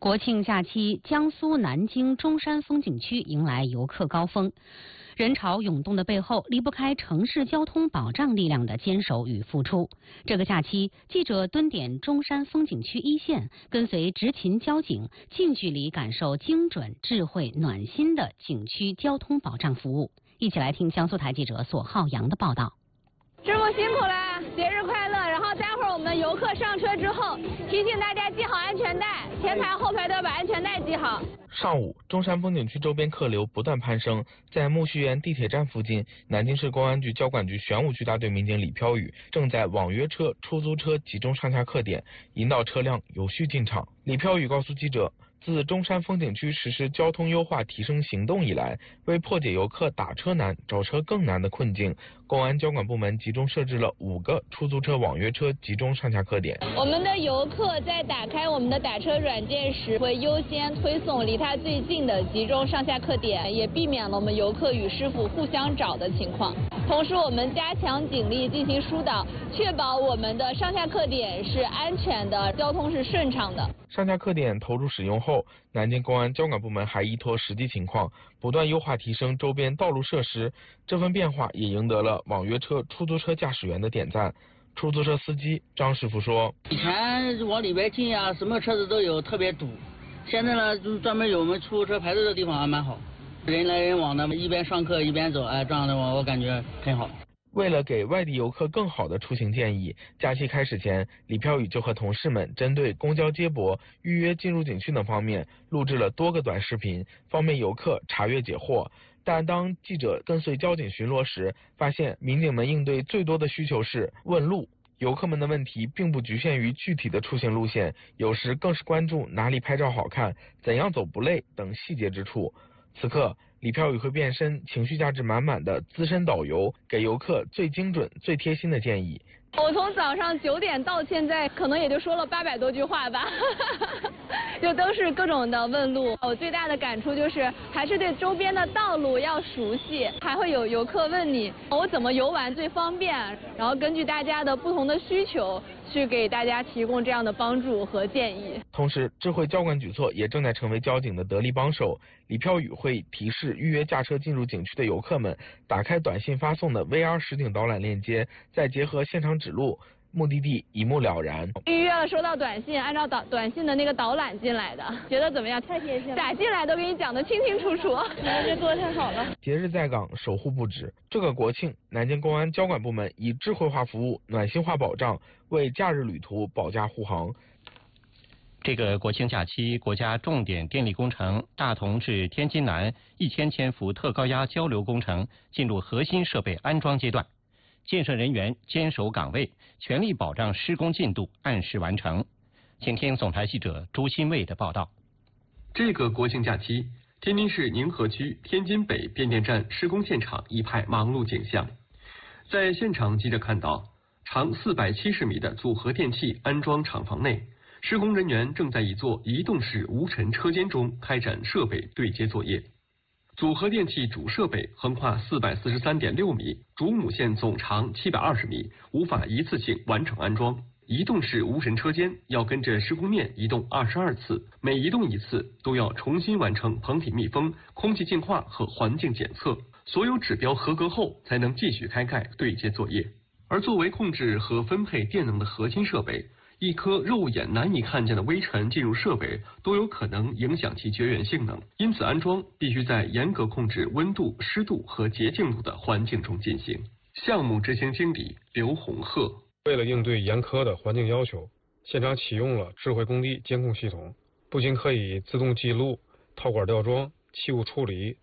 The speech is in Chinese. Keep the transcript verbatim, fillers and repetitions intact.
国庆假期，江苏南京中山风景区迎来游客高峰。人潮涌动的背后，离不开城市交通保障力量的坚守与付出。这个假期，记者蹲点中山风景区一线，跟随执勤交警，近距离感受精准、智慧、暖心的景区交通保障服务。一起来听江苏台记者索浩洋的报道。 师傅辛苦了，节日快乐！然后待会儿我们的游客上车之后，提醒大家系好安全带，前排后排都要把安全带系好。 上午，中山风景区周边客流不断攀升，在苜蓿园地铁站附近，南京市公安局交管局玄武区大队民警李飘宇正在网约车、出租车集中上下客点引导车辆有序进场。李飘宇告诉记者，自中山风景区实施交通优化提升行动以来，为破解游客打车难、找车更难的困境，公安交管部门集中设置了五个出租车、网约车集中上下客点。 我们的游客在打开我们的打车软件时，会优先推送离他最近的集中上下客点，也避免了我们游客与师傅互相找的情况。同时，我们加强警力进行疏导，确保我们的上下客点是安全的，交通是顺畅的。 上下客点投入使用后，南京公安交管部门还依托实际情况，不断优化提升周边道路设施。这份变化也赢得了网约车、出租车驾驶员的点赞。出租车司机张师傅说：“ 以前往里边进啊，什么车子都有，特别堵。现在呢，就专门有我们出租车排队的地方还蛮好，人来人往的，一边上课一边走，哎，这样的话我感觉很好。” 为了给外地游客更好的出行建议，假期开始前，李飘宇就和同事们针对公交接驳、预约进入景区等方面录制了多个短视频，方便游客查阅解惑。但当记者跟随交警巡逻时，发现民警们应对最多的需求是问路，游客们的问题并不局限于具体的出行路线，有时更是关注哪里拍照好看、怎样走不累等细节之处。此刻，李飘宇会变身情绪价值满满的资深导游，给游客最精准、最贴心的建议。 我从早上九点到现在，可能也就说了八百多句话吧，就都是各种的问路。我最大的感触就是，还是对周边的道路要熟悉。还会有游客问你，我怎么游玩最方便？然后根据大家的不同的需求，去给大家提供这样的帮助和建议。 同时，智慧交管举措也正在成为交警的得力帮手。李飘宇会提示预约驾车进入景区的游客们，打开短信发送的 V R 实景导览链接，再结合现场指路，目的地一目了然。 预约了，收到短信，按照导短信的那个导览进来的，觉得怎么样？太贴心了，咋进来都给你讲得清清楚楚，这做得太好了。 节日在岗，守护不止。这个国庆，南京公安交管部门以智慧化服务、暖心化保障，为假日旅途保驾护航。 这个国庆假期，国家重点电力工程大同至天津南一千千伏特高压交流工程进入核心设备安装阶段，建设人员坚守岗位，全力保障施工进度按时完成。请听总台记者朱新卫的报道。 这个国庆假期，天津市宁河区天津北变电站施工现场一派忙碌景象。在现场，记者看到长四百七十米的组合电器安装厂房内，施工人员正在一座移动式无尘车间中开展设备对接作业。组合电器主设备横跨四百四十三点六米，主母线总长七百二十米，无法一次性完成安装。移动式无尘车间要跟着施工面移动二十二次，每移动一次都要重新完成棚体密封、空气净化和环境检测，所有指标合格后才能继续开盖对接作业。而作为控制和分配电能的核心设备，一颗肉眼难以看见的微尘进入设备都有可能影响其绝缘性能，因此安装必须在严格控制温度、湿度和洁净度的环境中进行。项目执行经理刘洪鹤： 为了应对严苛的环境要求，现场启用了智慧工地监控系统，不仅可以自动记录套管吊装、器物处理